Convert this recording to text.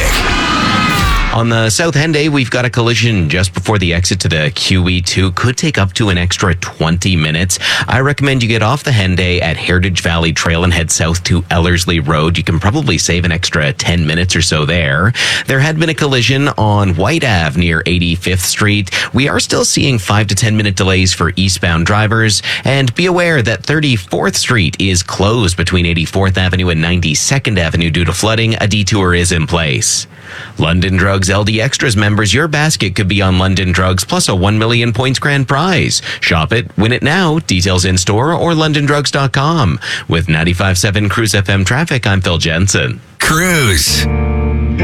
On the South Henday, we've got a collision just before the exit to the QE2. Could take up to an extra 20 minutes. I recommend you get off the Henday at Heritage Valley Trail and head south to Ellerslie Road. You can probably save an extra 10 minutes or so there. There had been a collision on White Ave near 85th Street. We are still seeing 5 to 10 minute delays for eastbound drivers. And be aware that 34th Street is closed between 84th Avenue and 92nd Avenue due to flooding. A detour is in place. London Drugs LD Extras members, your basket could be on London Drugs plus a 1 million points grand prize. Shop it, win it now. Details in store or londondrugs.com. With 95.7 Cruise FM traffic, I'm Phil Jensen. Cruise.